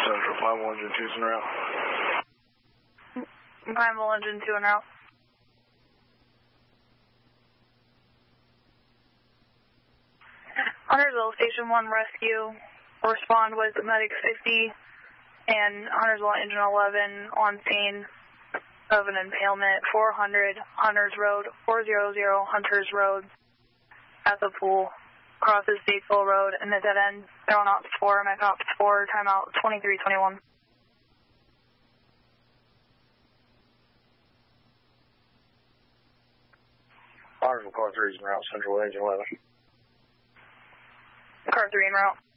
Central, 5-1 engine 2's en route. 5-1 engine 2 en route. Huntersville, Station 1 rescue. Respond with Medic 50 and Huntersville Engine 11 on scene of an impalement, 400 Hunters Road, 400 Hunters Road at the pool. Crosses Statesville Road and the dead end. They're on Ops 4, Mech Ops 4, timeout 2321. Huntersville Car 3's en route, Central Engine 11. Car 3 en route.